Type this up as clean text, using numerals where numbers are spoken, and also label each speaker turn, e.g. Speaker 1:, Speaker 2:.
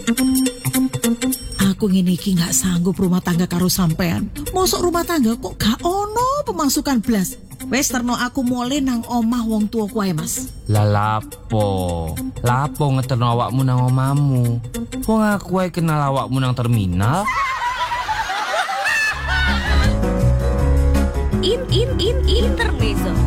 Speaker 1: Aku ngene iki gak sanggup rumah tangga karo sampean. Mosok rumah tangga kok gak ono pemasukan blas. Wes terno aku mulai nang omah wong tuaku ae, Mas.
Speaker 2: Lah lapo ngeterno awakmu nang omamu. Wong aku ae kenal awakmu nang terminal.
Speaker 3: Intermezzo.